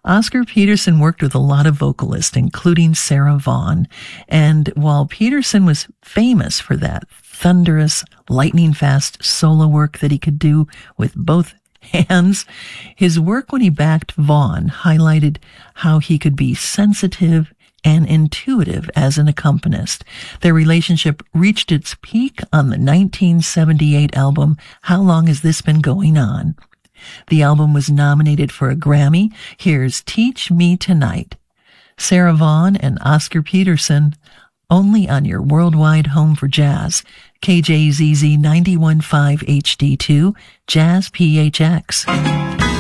Oscar Peterson worked with a lot of vocalists, including Sarah Vaughan. And while Peterson was famous for that thunderous, lightning-fast solo work that he could do with both hands, his work when he backed Vaughan highlighted how he could be sensitive and intuitive as an accompanist. Their relationship reached its peak on the 1978 album, How Long Has This Been Going On? The album was nominated for a Grammy. Here's Teach Me Tonight. Sarah Vaughan and Oscar Peterson, only on your worldwide home for jazz. KJZZ 91.5 HD2, Jazz PHX.